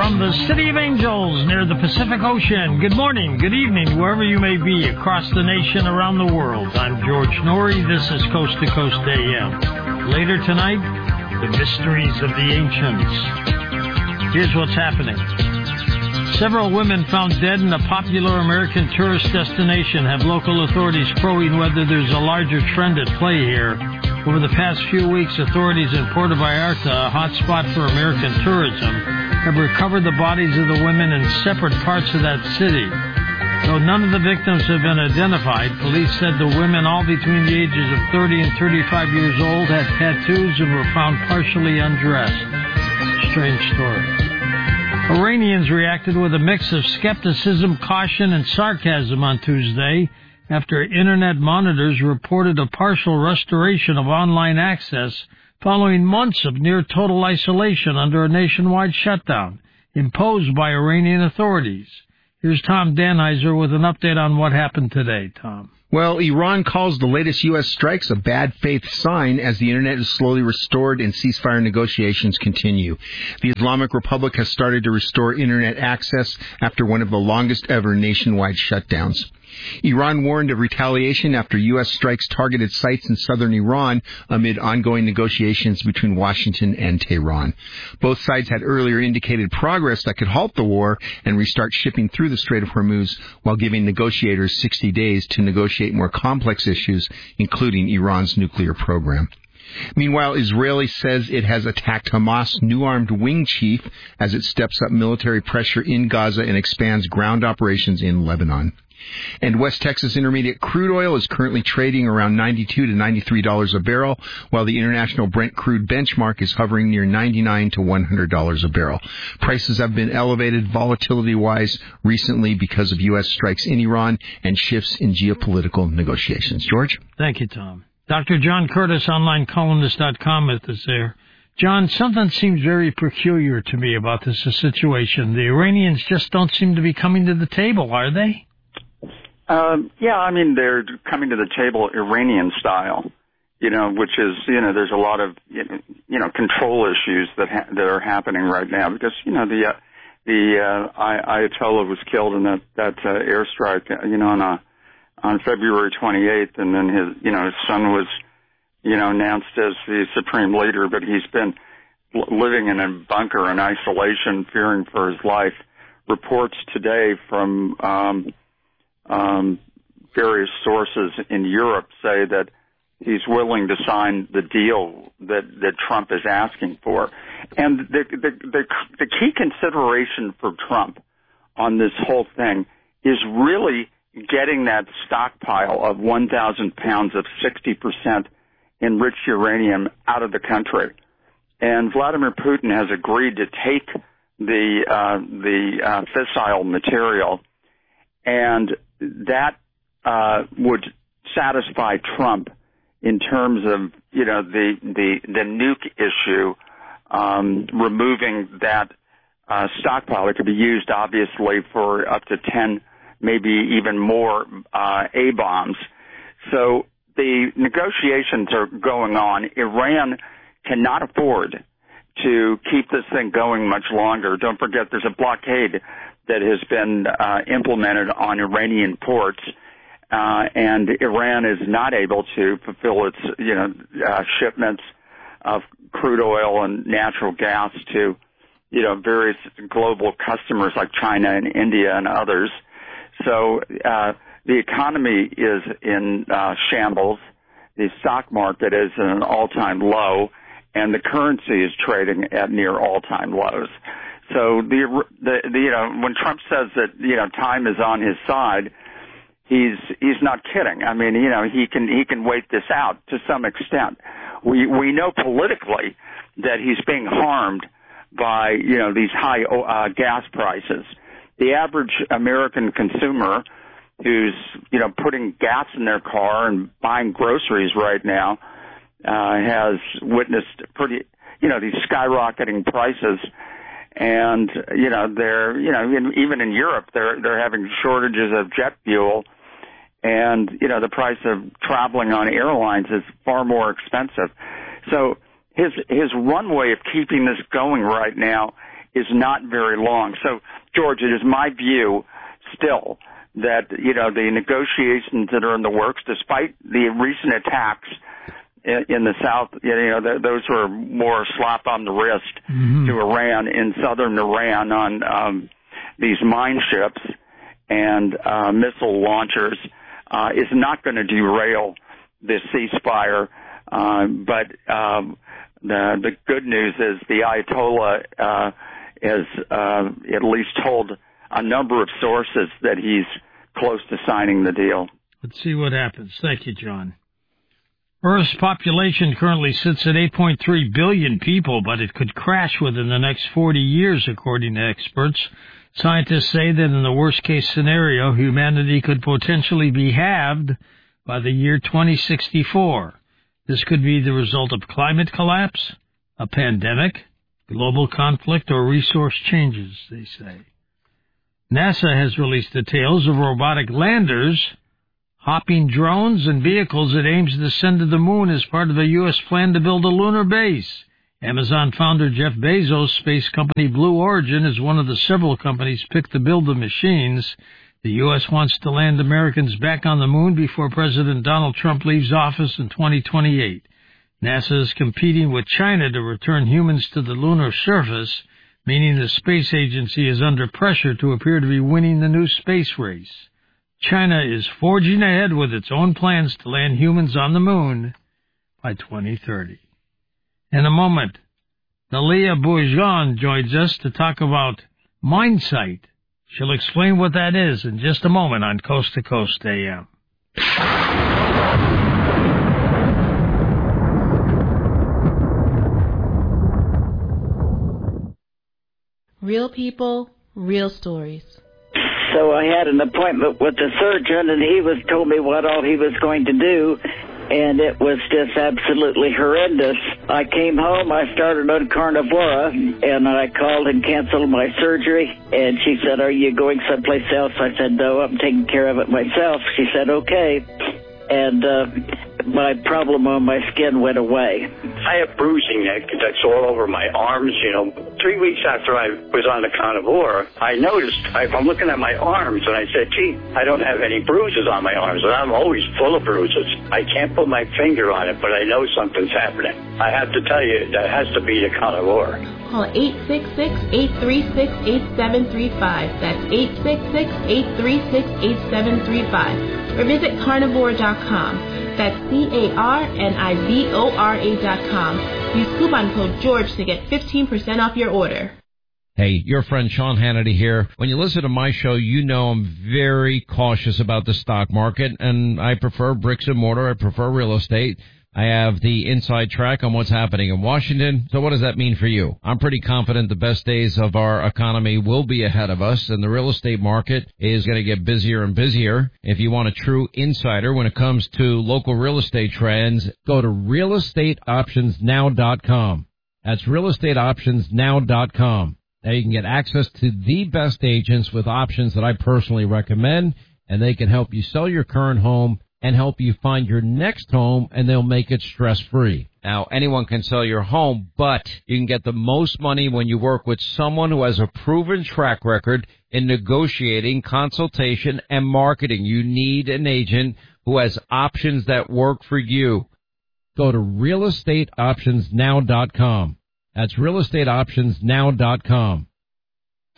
from the City of Angels near the Pacific Ocean. Good morning, good evening, wherever you may be across the nation, around the world. I'm George Noory. This is Coast to Coast AM. Later tonight, the mysteries of the ancients. Here's what's happening. Several women found dead in a popular American tourist destination have local authorities probing whether there's a larger trend at play here. Over the past few weeks, authorities in Puerto Vallarta, a hot spot for American tourism, have recovered the bodies of the women in separate parts of that city. Though none of the victims have been identified, police said the women, all between the ages of 30 and 35 years old, had tattoos and were found partially undressed. Strange story. Iranians reacted with a mix of skepticism, caution, and sarcasm on Tuesday after Internet monitors reported a partial restoration of online access following months of near-total isolation under a nationwide shutdown imposed by Iranian authorities. Here's Tom Danheiser with an update on what happened today. Tom. Well, Iran calls the latest U.S. strikes a bad faith sign as the Internet is slowly restored and ceasefire negotiations continue. The Islamic Republic has started to restore Internet access after one of the longest ever nationwide shutdowns. Iran warned of retaliation after U.S. strikes targeted sites in southern Iran amid ongoing negotiations between Washington and Tehran. Both sides had earlier indicated progress that could halt the war and restart shipping through the Strait of Hormuz while giving negotiators 60 days to negotiate more complex issues, including Iran's nuclear program. Meanwhile, Israel says it has attacked Hamas' new armed wing chief as it steps up military pressure in Gaza and expands ground operations in Lebanon. And West Texas Intermediate crude oil is currently trading around $92 to $93 a barrel, while the international Brent crude benchmark is hovering near $99 to $100 a barrel. Prices have been elevated volatility-wise recently because of U.S. strikes in Iran and shifts in geopolitical negotiations. George? Thank you, Tom. Dr. John Curtis, onlinecolumnist.com, is there. John, something seems very peculiar to me about this situation. The Iranians just don't seem to be coming to the table, are they? Yeah, I mean, they're coming to the table Iranian style, which is, there's a lot of, control issues that are happening right now because, the Ayatollah was killed in that airstrike, on February 28th, and then his son was, announced as the supreme leader, but he's been living in a bunker in isolation, fearing for his life. Reports today from, various sources in Europe say that he's willing to sign the deal that Trump is asking for. And the key consideration for Trump on this whole thing is really getting that stockpile of 1,000 pounds of 60% enriched uranium out of the country. And Vladimir Putin has agreed to take the fissile material, and that would satisfy Trump in terms of the nuke issue, removing that stockpile. It could be used obviously for up to 10, maybe even more A-bombs. So the negotiations are going on. Iran cannot afford to keep this thing going much longer. Don't forget there's a blockade that has been implemented on Iranian ports, and Iran is not able to fulfill its, shipments of crude oil and natural gas to, various global customers like China and India and others. So the economy is in shambles. The stock market is at an all-time low, and the currency is trading at near all-time lows. So when Trump says that time is on his side, he's not kidding. I mean, he can wait this out to some extent. We know politically that he's being harmed by these high gas prices. The average American consumer who's putting gas in their car and buying groceries right now has witnessed these skyrocketing prices. And, even in Europe, they're having shortages of jet fuel. And, the price of traveling on airlines is far more expensive. So his runway of keeping this going right now is not very long. So, George, it is my view still that, the negotiations that are in the works, despite the recent attacks in the South, those were more slap on the wrist to Iran in southern Iran on these mine ships and missile launchers, is not going to derail this ceasefire. But the good news is the Ayatollah has at least told a number of sources that he's close to signing the deal. Let's see what happens. Thank you, John. Earth's population currently sits at 8.3 billion people, but it could crash within the next 40 years, according to experts. Scientists say that in the worst-case scenario, humanity could potentially be halved by the year 2064. This could be the result of climate collapse, a pandemic, global conflict, or resource changes, they say. NASA has released details of robotic landers, hopping drones, and vehicles it aims to send to the moon as part of a U.S. plan to build a lunar base. Amazon founder Jeff Bezos' space company Blue Origin is one of the several companies picked to build the machines. The U.S. wants to land Americans back on the moon before President Donald Trump leaves office in 2028. NASA is competing with China to return humans to the lunar surface, meaning the space agency is under pressure to appear to be winning the new space race. China is forging ahead with its own plans to land humans on the moon by 2030. In a moment, Dalia Bourgeon joins us to talk about MindSight. She'll explain what that is in just a moment on Coast to Coast AM. Real people, real stories. So I had an appointment with the surgeon, and he told me what all he was going to do, and it was just absolutely horrendous. I came home, I started on Carnivora, and I called and canceled my surgery, and she said, "Are you going someplace else?" I said, "No, I'm taking care of it myself." She said, "Okay." And my problem on my skin went away. I have bruising that's all over my arms. 3 weeks after I was on the Carnivora, I noticed, I'm looking at my arms, and I said, gee, I don't have any bruises on my arms, and I'm always full of bruises. I can't put my finger on it, but I know something's happening. I have to tell you, that has to be the Carnivora. Call 866-836-8735. That's 866-836-8735. Or visit carnivora.com. That's carnivora.com. Use coupon code George to get 15% off your order. Hey, your friend Sean Hannity here. When you listen to my show, you know I'm very cautious about the stock market, and I prefer bricks and mortar. I prefer real estate. I have the inside track on what's happening in Washington. So what does that mean for you? I'm pretty confident the best days of our economy will be ahead of us, and the real estate market is going to get busier and busier. If you want a true insider when it comes to local real estate trends, go to realestateoptionsnow.com. That's realestateoptionsnow.com. Now you can get access to the best agents with options that I personally recommend, and they can help you sell your current home and help you find your next home, and they'll make it stress-free. Now, anyone can sell your home, but you can get the most money when you work with someone who has a proven track record in negotiating, consultation, and marketing. You need an agent who has options that work for you. Go to realestateoptionsnow.com. That's realestateoptionsnow.com.